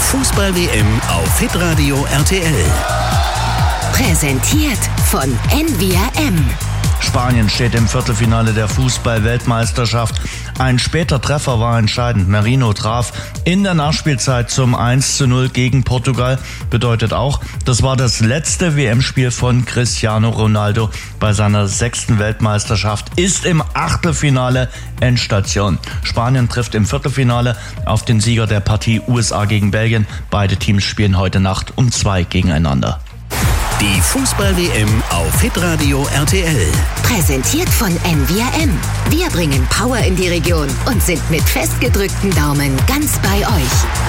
Fußball-WM auf Hitradio RTL. Präsentiert von NVRM. Spanien steht im Viertelfinale der Fußball-Weltmeisterschaft. Ein später Treffer war entscheidend. Merino traf in der Nachspielzeit zum 1:0 gegen Portugal. Bedeutet auch, das war das letzte WM-Spiel von Cristiano Ronaldo bei seiner 6. Weltmeisterschaft. Ist im Achtelfinale Endstation. Spanien trifft im Viertelfinale auf den Sieger der Partie USA gegen Belgien. Beide Teams spielen heute Nacht um 2 gegeneinander. Die Fußball-WM auf Hitradio RTL. Präsentiert von NVRM. Wir bringen Power in die Region und sind mit festgedrückten Daumen ganz bei euch.